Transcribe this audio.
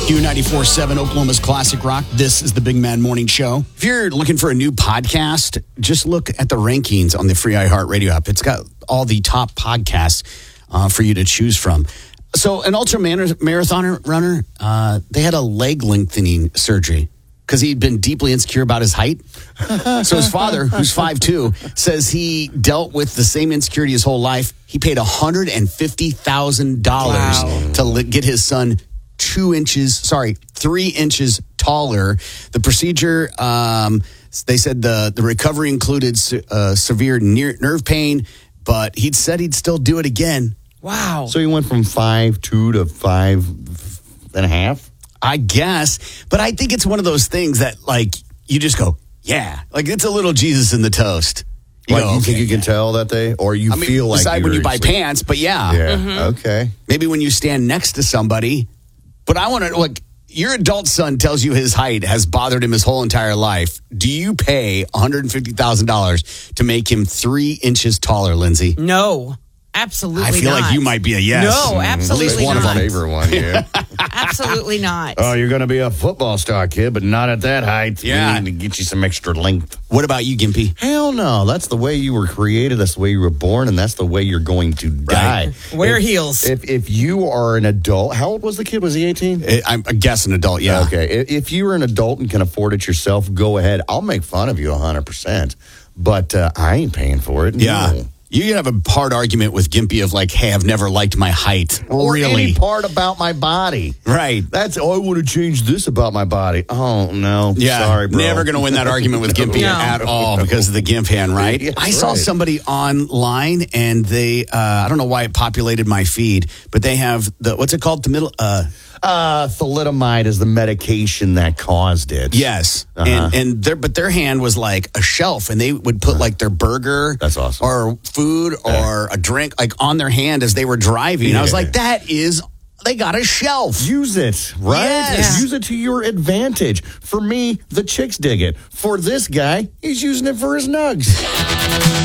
Q94.7, Oklahoma's Classic Rock. This is the Big Man Morning Show. If you're looking for a new podcast, just look at the rankings on the free iHeartRadio app. It's got all the top podcasts for you to choose from. So an ultra-marathoner runner, they had a leg lengthening surgery because he'd been deeply insecure about his height. So his father, who's 5'2", says he dealt with the same insecurity his whole life. He paid $150,000 to get his son 3 inches taller. The procedure, they said the recovery included severe nerve pain, but he said he'd still do it again. Wow. So he went from 5'2" to 5.5"? I guess. But I think it's one of those things that, like, you just go, yeah. Like, it's a little Jesus in the toast. You think you can tell that they, or you feel like besides when you buy pants, but yeah. Yeah, okay. Maybe when you stand next to somebody. But I want to, look, your adult son tells you his height has bothered him his whole entire life. Do you pay $150,000 to make him 3 inches taller, Lindsay? No, absolutely not. I feel like you might be a yes. No, absolutely At least one not. of them. Favorite one, yeah. Absolutely not. Oh, you're going to be a football star, kid, but not at that height. Yeah. We need to get you some extra length. What about you, Gimpy? Hell no. That's the way you were created. That's the way you were born, and that's the way you're going to die. Wear heels. If you are an adult, how old was the kid? Was he 18? I guess an adult, yeah. Okay. If you're an adult and can afford it yourself, go ahead. I'll make fun of you 100%, but I ain't paying for it. Yeah. No. You have a hard argument with Gimpy of like, hey, I've never liked my height. Or really? any part about my body. Right. That's, I would have changed this about my body. Oh, no. Yeah. Sorry, bro. Never going to win that argument with Gimpy at all because of the Gimp hand, right? Yeah, I saw somebody online and they, I don't know why it populated my feed, but they have what's it called? Thalidomide is the medication that caused it. Yes. And their hand was like a shelf and they would put like their burger. That's awesome. Or food or a drink like on their hand as they were driving. Yeah. I was like, they got a shelf. Use it, right? Yes. Use it to your advantage. For me, the chicks dig it. For this guy, he's using it for his nugs.